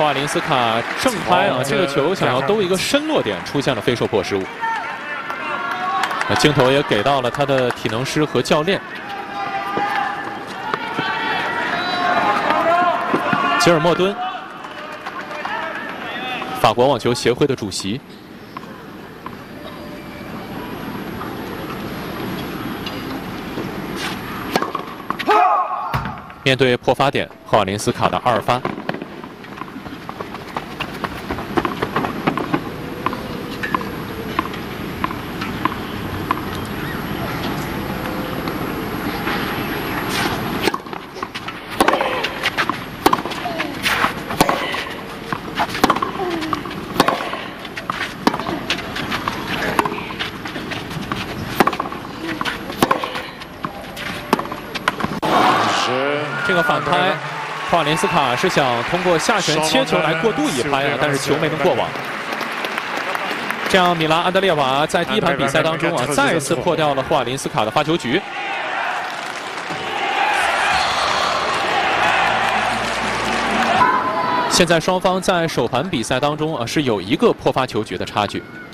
霍瓦林斯卡正拍啊，这个球想要兜一个深落点，出现了非受迫失误。镜头也给到了他的体能师和教练。吉尔莫敦，法国网球协会的主席。面对破发点，霍瓦林斯卡的2发。这个反拍，霍瓦林斯卡是想通过下旋切球来过渡一拍啊，但是球没能过网。这样，米拉安德烈娃在第一盘比赛当中啊，再一次破掉了霍瓦林斯卡的发球局。现在双方在首盘比赛当中啊是有一个破发球局的差距。